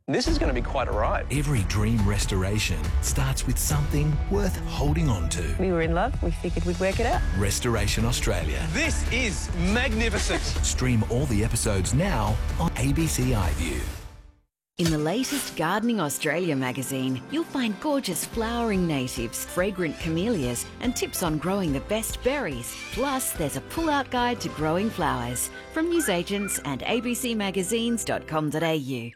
This is going to be quite a ride. Every dream restoration starts with something worth holding on to. We were in love. We figured we'd work it out. Restoration Australia. This is magnificent. Stream all the episodes now on ABC iView. In the latest Gardening Australia magazine, you'll find gorgeous flowering natives, fragrant camellias, and tips on growing the best berries. Plus, there's a pull-out guide to growing flowers from newsagents and abcmagazines.com.au.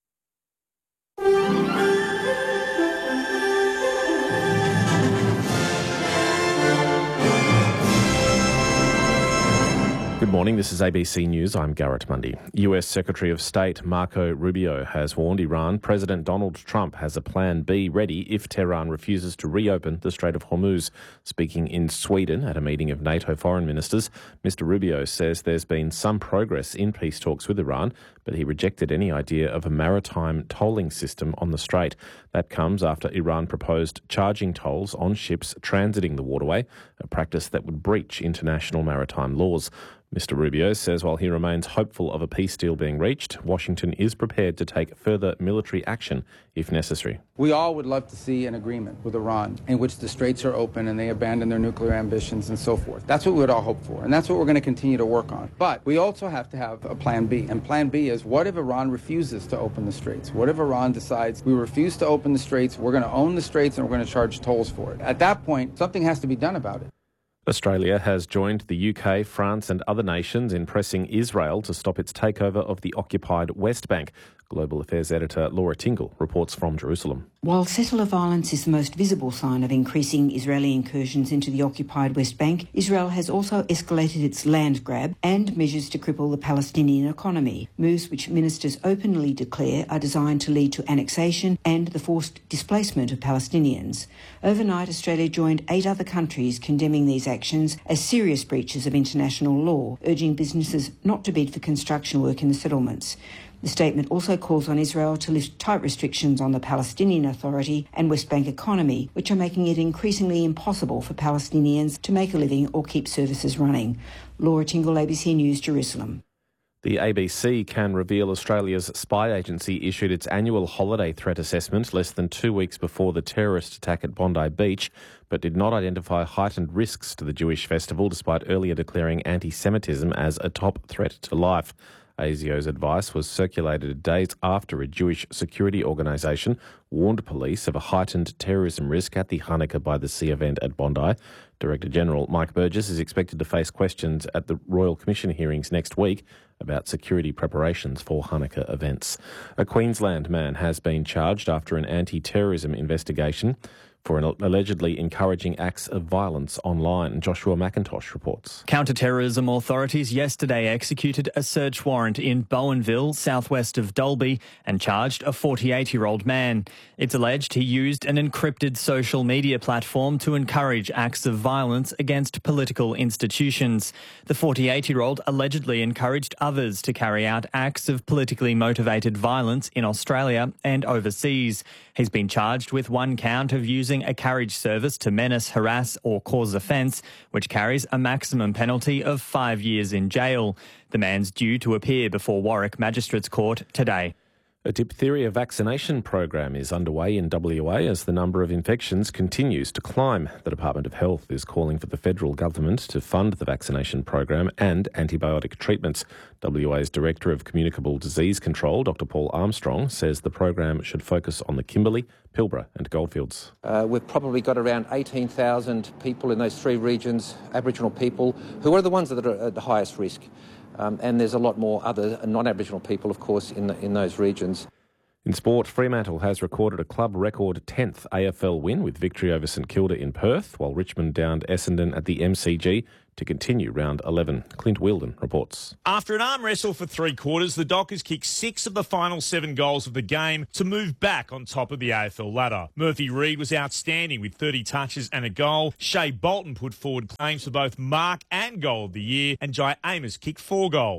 Good morning, this is ABC News. I'm Garrett Mundy. US Secretary of State Marco Rubio has warned Iran President Donald Trump has a plan B ready if Tehran refuses to reopen the Strait of Hormuz. Speaking in Sweden at a meeting of NATO foreign ministers, Mr Rubio says there's been some progress in peace talks with Iran, but he rejected any idea of a maritime tolling system on the strait. That comes after Iran proposed charging tolls on ships transiting the waterway, a practice that would breach international maritime laws. Mr Rubio says while he remains hopeful of a peace deal being reached, Washington is prepared to take further military action if necessary. We all would love to see an agreement with Iran in which the straits are open and they abandon their nuclear ambitions and so forth. That's what we would all hope for, and that's what we're going to continue to work on. But we also have to have a plan B, and plan B is what if Iran refuses to open the straits? What if Iran decides we refuse to open the straits, we're going to own the straits, and we're going to charge tolls for it? At that point, something has to be done about it. Australia has joined the UK, France and other nations in pressing Israel to stop its takeover of the occupied West Bank. Global Affairs editor Laura Tingle reports from Jerusalem. While settler violence is the most visible sign of increasing Israeli incursions into the occupied West Bank, Israel has also escalated its land grab and measures to cripple the Palestinian economy, moves which ministers openly declare are designed to lead to annexation and the forced displacement of Palestinians. Overnight, Australia joined 8 other countries condemning these actions as serious breaches of international law, urging businesses not to bid for construction work in the settlements. The statement also calls on Israel to lift tight restrictions on the Palestinian Authority and West Bank economy, which are making it increasingly impossible for Palestinians to make a living or keep services running. Laura Tingle, ABC News, Jerusalem. The ABC can reveal Australia's spy agency issued its annual holiday threat assessment less than 2 weeks before the terrorist attack at Bondi Beach, but did not identify heightened risks to the Jewish festival despite earlier declaring anti-Semitism as a top threat to life. ASIO's advice was circulated days after a Jewish security organisation warned police of a heightened terrorism risk at the Hanukkah by the Sea event at Bondi. Director General Mike Burgess is expected to face questions at the Royal Commission hearings next week about security preparations for Hanukkah events. A Queensland man has been charged after an anti-terrorism investigation for allegedly encouraging acts of violence online. Joshua McIntosh reports. Counter-terrorism authorities yesterday executed a search warrant in Bowenville, southwest of Dalby, and charged a 48-year-old man. It's alleged he used an encrypted social media platform to encourage acts of violence against political institutions. The 48-year-old allegedly encouraged others to carry out acts of politically motivated violence in Australia and overseas. He's been charged with one count of using a carriage service to menace, harass or cause offence, which carries a maximum penalty of 5 years in jail. The man's due to appear before Warwick Magistrates Court today. A diphtheria vaccination program is underway in WA as the number of infections continues to climb. The Department of Health is calling for the federal government to fund the vaccination program and antibiotic treatments. WA's Director of Communicable Disease Control, Dr Paul Armstrong, says the program should focus on the Kimberley, Pilbara and Goldfields. We've probably got around 18,000 people in those 3 regions, Aboriginal people, who are the ones that are at the highest risk. And there's a lot more other non-Aboriginal people, of course, in those regions. In sport, Fremantle has recorded a club record 10th AFL win with victory over St Kilda in Perth, while Richmond downed Essendon at the MCG to continue round 11. Clint Wheeldon reports. After an arm wrestle for 3 quarters, the Dockers kicked 6 of the final 7 goals of the game to move back on top of the AFL ladder. Murphy Reid was outstanding with 30 touches and a goal. Shea Bolton put forward claims for both mark and goal of the year, and Jai Amos kicked 4 goals.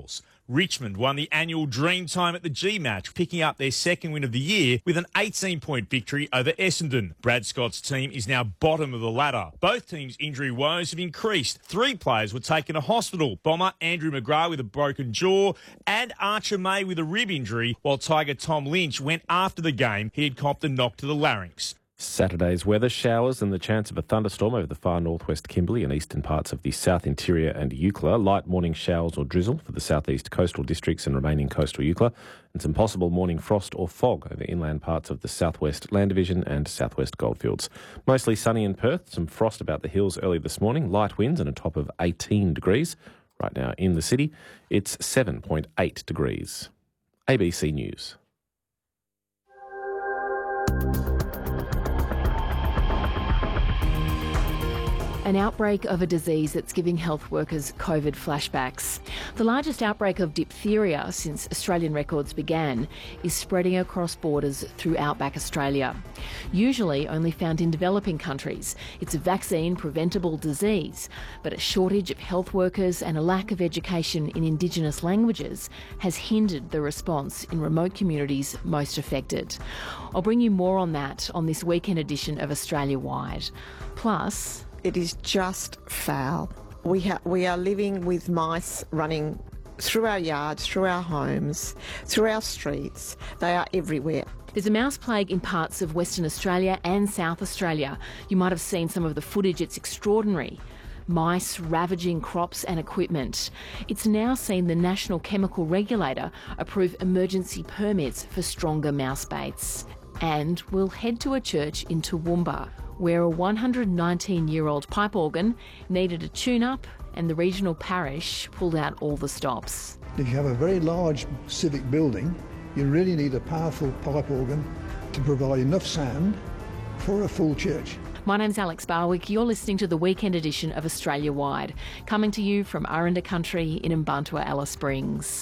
Richmond won the annual Dreamtime at the G-Match, picking up their second win of the year with an 18-point victory over Essendon. Brad Scott's team is now bottom of the ladder. Both teams' injury woes have increased. 3 players were taken to hospital. Bomber Andrew McGrath with a broken jaw and Archer May with a rib injury, while Tiger Tom Lynch went after the game. He had copped a knock to the larynx. Saturday's weather, showers and the chance of a thunderstorm over the far northwest Kimberley and eastern parts of the south interior and Eucla. Light morning showers or drizzle for the southeast coastal districts and remaining coastal Eucla. And some possible morning frost or fog over inland parts of the southwest Land Division and southwest Goldfields. Mostly sunny in Perth. Some frost about the hills early this morning. Light winds and a top of 18 degrees. Right now in the city, it's 7.8 degrees. ABC News. An outbreak of a disease that's giving health workers COVID flashbacks. The largest outbreak of diphtheria since Australian records began is spreading across borders through outback Australia. Usually only found in developing countries, it's a vaccine-preventable disease, but a shortage of health workers and a lack of education in Indigenous languages has hindered the response in remote communities most affected. I'll bring you more on that on this weekend edition of Australia Wide. Plus, it is just foul. We are living with mice running through our yards, through our homes, through our streets. They are everywhere. There's a mouse plague in parts of Western Australia and South Australia. You might have seen some of the footage. It's extraordinary. Mice ravaging crops and equipment. It's now seen the National Chemical Regulator approve emergency permits for stronger mouse baits. And we'll head to a church in Toowoomba, where a 119-year-old pipe organ needed a tune-up and the regional parish pulled out all the stops. If you have a very large civic building, you really need a powerful pipe organ to provide enough sound for a full church. My name's Alex Barwick. You're listening to the weekend edition of Australia Wide, coming to you from Aranda Country in Mbantua, Alice Springs.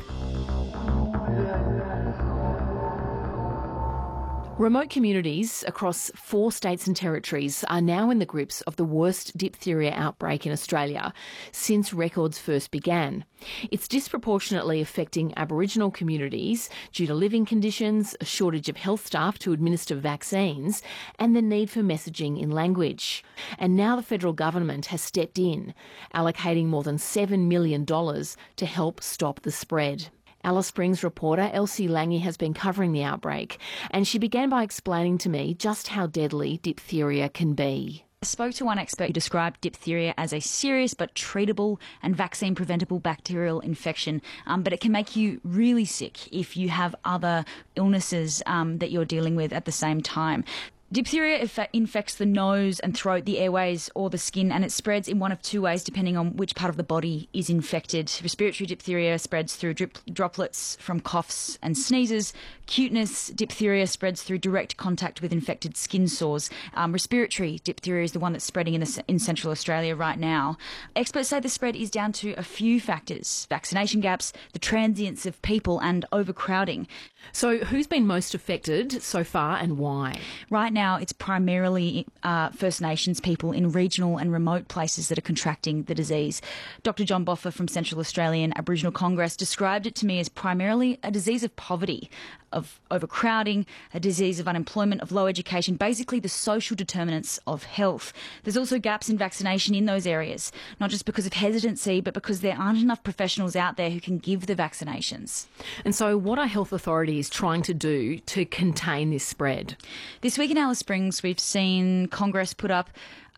Remote communities across 4 states and territories are now in the grips of the worst diphtheria outbreak in Australia since records first began. It's disproportionately affecting Aboriginal communities due to living conditions, a shortage of health staff to administer vaccines, and the need for messaging in language. And now the federal government has stepped in, allocating more than $7 million to help stop the spread. Alice Springs reporter Elsie Lange has been covering the outbreak, and she began by explaining to me just how deadly diphtheria can be. I spoke to one expert who described diphtheria as a serious but treatable and vaccine-preventable bacterial infection, but it can make you really sick if you have other illnesses that you're dealing with at the same time. Diphtheria infects the nose and throat, the airways or the skin, and it spreads in one of 2 ways depending on which part of the body is infected. Respiratory diphtheria spreads through droplets from coughs and sneezes. Cuteness diphtheria spreads through direct contact with infected skin sores. Respiratory diphtheria is the one that's spreading in Central Australia right now. Experts say the spread is down to a few factors: vaccination gaps, the transience of people and overcrowding. So who's been most affected so far and why? Right now, it's primarily First Nations people in regional and remote places that are contracting the disease. Dr. John Boffa from Central Australian Aboriginal Congress described it to me as primarily a disease of poverty, of overcrowding, a disease of unemployment, of low education, basically the social determinants of health. There's also gaps in vaccination in those areas, not just because of hesitancy, but because there aren't enough professionals out there who can give the vaccinations. And so what are health authorities trying to do to contain this spread? This week in Alice Springs, we've seen Congress put up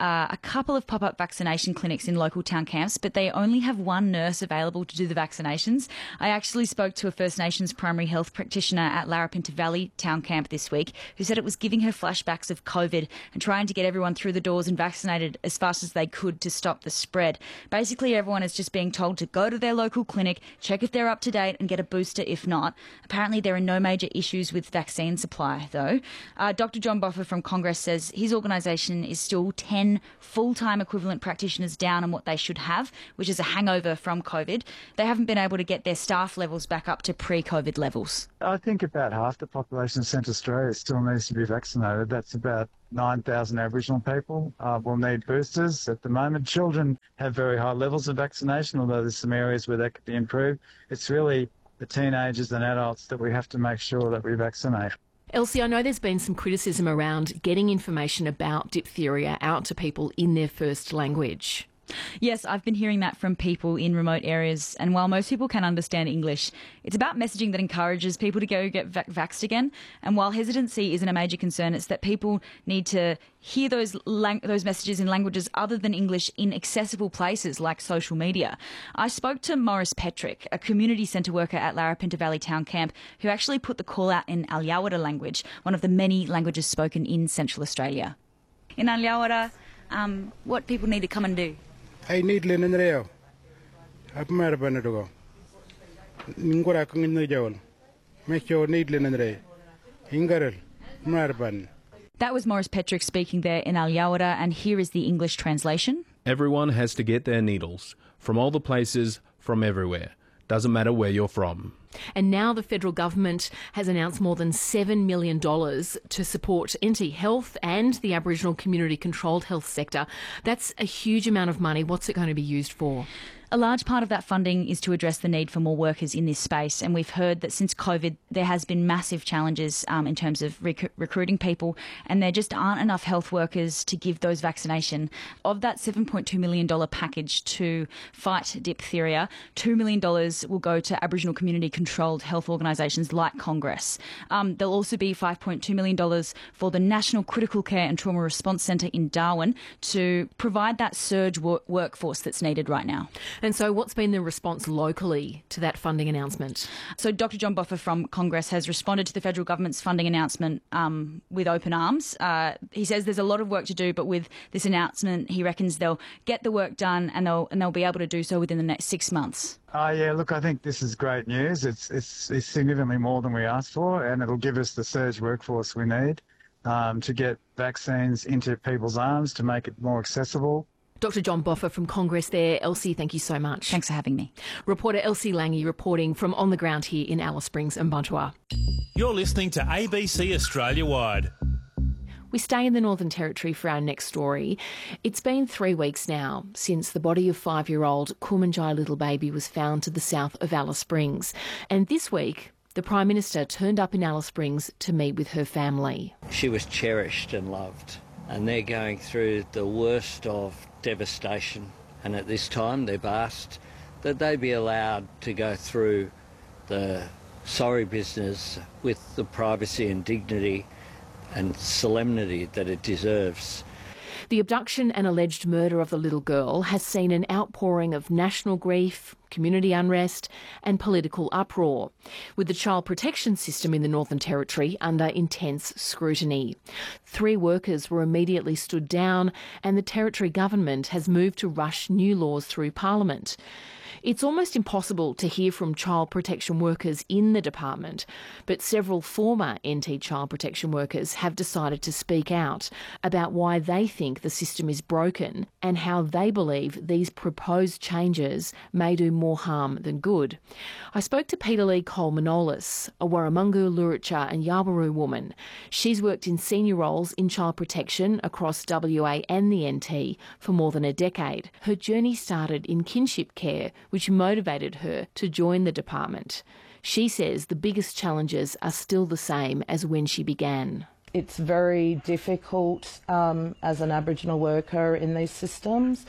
a couple of pop-up vaccination clinics in local town camps, but they only have one nurse available to do the vaccinations. I actually spoke to a First Nations primary health practitioner at Larapinta Valley town camp this week who said it was giving her flashbacks of COVID and trying to get everyone through the doors and vaccinated as fast as they could to stop the spread. Basically, everyone is just being told to go to their local clinic, check if they're up to date and get a booster if not. Apparently, there are no major issues with vaccine supply, though. Dr. John Boffa from Congress says his organisation is still 10 10 full-time equivalent practitioners down on what they should have, which is a hangover from COVID. They haven't been able to get their staff levels back up to pre-COVID levels. I think about half the population of Central Australia still needs to be vaccinated. That's about 9,000 Aboriginal people will need boosters. At the moment, children have very high levels of vaccination, although there's some areas where that could be improved. It's really the teenagers and adults that we have to make sure that we vaccinate. Elsie, I know there's been some criticism around getting information about diphtheria out to people in their first language. Yes, I've been hearing that from people in remote areas, and while most people can understand English, it's about messaging that encourages people to go get vaxxed again. And while hesitancy isn't a major concern, it's that people need to hear those messages in languages other than English in accessible places like social media. I spoke to Morris Petrick, a community centre worker at Larapinta Valley Town Camp, who actually put the call out in Alyawara language, one of the many languages spoken in Central Australia. In Alyawara, what people need to come and do? I need Lenandreo. I've met a Benedugo. Ningora in the Jowl. Make your need Lenandre. Ingarel. Marban. That was Morris Petrick speaking there in Alyawara, and here is the English translation. Everyone has to get their needles. From all the places, from everywhere. Doesn't matter where you're from. And now the federal government has announced more than $7 million to support NT Health and the Aboriginal community-controlled health sector. That's a huge amount of money. What's it going to be used for? A large part of that funding is to address the need for more workers in this space, and we've heard that since COVID there has been massive challenges in terms of recruiting people, and there just aren't enough health workers to give those vaccination. Of that $7.2 million package to fight diphtheria, $2 million will go to Aboriginal community-controlled health organisations like Congress. There'll also be $5.2 million for the National Critical Care and Trauma Response Centre in Darwin to provide that surge workforce that's needed right now. And so what's been the response locally to that funding announcement? So Dr John Boffa from Congress has responded to the federal government's funding announcement with open arms. He says there's a lot of work to do, but with this announcement, he reckons they'll get the work done and they'll be able to do so within the next 6 months. Yeah, look, I think this is great news. It's significantly more than we asked for, and it'll give us the surge workforce we need to get vaccines into people's arms, to make it more accessible. Dr John Boffa from Congress there. Elsie, thank you so much. Thanks for having me. Reporter Elsie Lange reporting from on the ground here in Alice Springs and Buntua. You're listening to ABC Australia Wide. We stay in the Northern Territory for our next story. It's been 3 weeks now since the body of 5-year-old Kumanjai little baby was found to the south of Alice Springs. And this week, the Prime Minister turned up in Alice Springs to meet with her family. She was cherished and loved, and they're going through the worst of devastation, and at this time they've asked that they be allowed to go through the sorry business with the privacy and dignity and solemnity that it deserves. The abduction and alleged murder of the little girl has seen an outpouring of national grief, community unrest and political uproar, with the child protection system in the Northern Territory under intense scrutiny. 3 workers were immediately stood down, and the Territory government has moved to rush new laws through Parliament. It's almost impossible to hear from child protection workers in the department, but several former NT child protection workers have decided to speak out about why they think the system is broken and how they believe these proposed changes may do more harm than good. I spoke to Peter Lee Cole-Manolis, a Warramungu, Luritja and Yawuru woman. She's worked in senior roles in child protection across WA and the NT for more than a decade. Her journey started in kinship care, which motivated her to join the department. She says the biggest challenges are still the same as when she began. It's very difficult as an Aboriginal worker in these systems.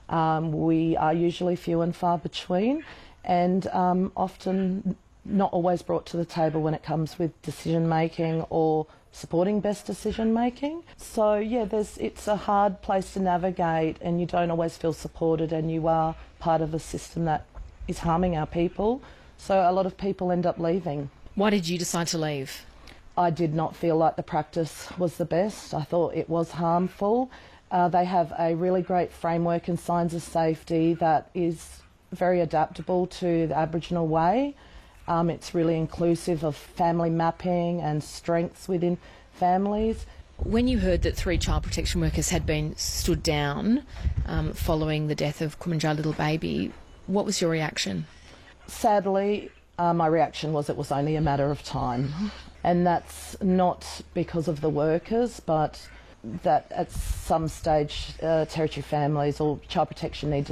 We are usually few and far between, and often not always brought to the table when it comes with decision making or supporting best decision making. So yeah, it's a hard place to navigate, and you don't always feel supported, and you are part of a system that is harming our people. So a lot of people end up leaving. Why did you decide to leave? I did not feel like the practice was the best. I thought it was harmful. They have a really great framework and signs of safety that is very adaptable to the Aboriginal way. It's really inclusive of family mapping and strengths within families, When you heard that 3 child protection workers had been stood down following the death of Kumanjai little baby, what was your reaction? Sadly, my reaction was it was only a matter of time. And that's not because of the workers, but that at some stage Territory families or child protection need to